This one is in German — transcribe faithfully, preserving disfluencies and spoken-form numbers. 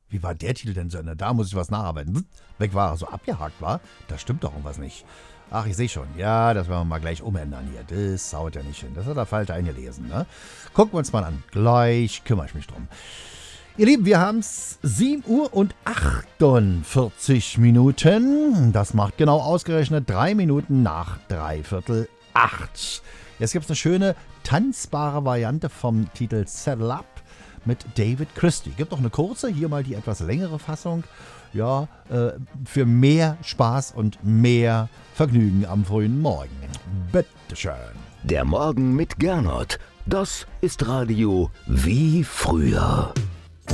Wie war der Titel denn zu Ende? Da muss ich was nacharbeiten. Weg war er, so abgehakt war. Da stimmt doch irgendwas nicht. Ach, ich sehe schon. Ja, das werden wir mal gleich umändern hier. Das haut ja nicht hin. Das hat er falsch eingelesen, ne? Gucken wir uns mal an. Gleich kümmere ich mich drum. Ihr Lieben, wir haben es sieben Uhr und achtundvierzig Minuten. Das macht genau ausgerechnet drei Minuten nach dreiviertel acht. Jetzt gibt es eine schöne tanzbare Variante vom Titel Settle Up mit David Christie. Gibt noch eine kurze, hier mal die etwas längere Fassung. Ja, äh, für mehr Spaß und mehr Vergnügen am frühen Morgen. Bitteschön. Der Morgen mit Gernot. Das ist Radio wie früher.